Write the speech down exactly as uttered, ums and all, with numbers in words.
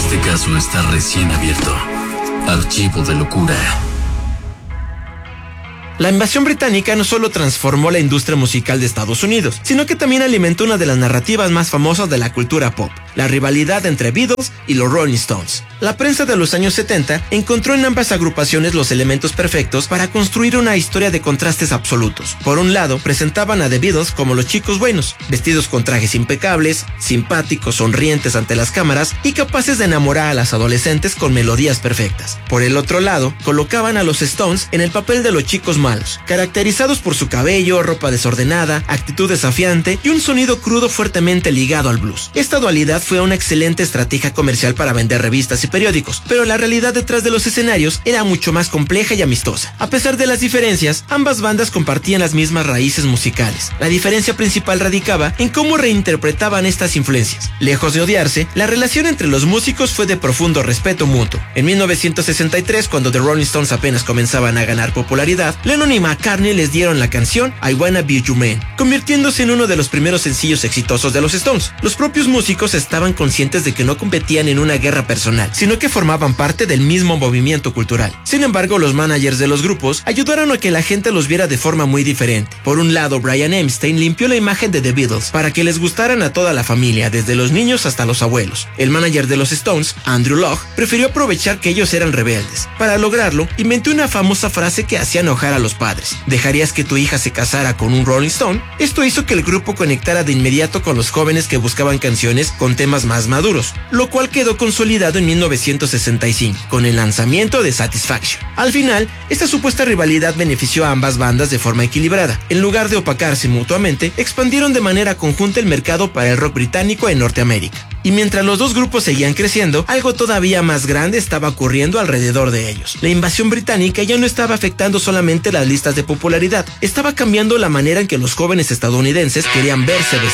Este caso está recién abierto. Archivo de locura. La invasión británica no solo transformó la industria musical de Estados Unidos, sino que también alimentó una de las narrativas más famosas de la cultura pop, la rivalidad entre Beatles y los Rolling Stones. La prensa de los años setenta encontró en ambas agrupaciones los elementos perfectos para construir una historia de contrastes absolutos. Por un lado, presentaban a The Beatles como los chicos buenos, vestidos con trajes impecables, simpáticos, sonrientes ante las cámaras y capaces de enamorar a las adolescentes con melodías perfectas. Por el otro lado, colocaban a los Stones en el papel de los chicos malos, caracterizados por su cabello, ropa desordenada, actitud desafiante y un sonido crudo fuertemente ligado al blues. Esta dualidad fue una excelente estrategia comercial para vender revistas y periódicos, pero la realidad detrás de los escenarios era mucho más compleja y amistosa. A pesar de las diferencias, ambas bandas compartían las mismas raíces musicales. La diferencia principal radicaba en cómo reinterpretaban estas influencias. Lejos de odiarse, la relación entre los músicos fue de profundo respeto mutuo. En mil novecientos sesenta y tres, cuando The Rolling Stones apenas comenzaban a ganar popularidad, Lennon y McCartney les dieron la canción I Wanna Be Your Man, convirtiéndose en uno de los primeros sencillos exitosos de los Stones. Los propios músicos estaban conscientes de que no competían en una guerra personal, sino que formaban parte del mismo movimiento cultural. Sin embargo, los managers de los grupos ayudaron a que la gente los viera de forma muy diferente. Por un lado, Brian Epstein limpió la imagen de The Beatles para que les gustaran a toda la familia, desde los niños hasta los abuelos. El manager de los Stones, Andrew Loog, prefirió aprovechar que ellos eran rebeldes. Para lograrlo, inventó una famosa frase que hacía enojar a los padres: ¿dejarías que tu hija se casara con un Rolling Stone? Esto hizo que el grupo conectara de inmediato con los jóvenes que buscaban canciones con temas más maduros, lo cual quedó consolidado en mil novecientos sesenta y cinco, con el lanzamiento de Satisfaction. Al final, esta supuesta rivalidad benefició a ambas bandas de forma equilibrada. En lugar de opacarse mutuamente, expandieron de manera conjunta el mercado para el rock británico en Norteamérica. Y mientras los dos grupos seguían creciendo, algo todavía más grande estaba ocurriendo alrededor de ellos. La invasión británica ya no estaba afectando solamente las listas de popularidad, estaba cambiando la manera en que los jóvenes estadounidenses querían verse vestidos.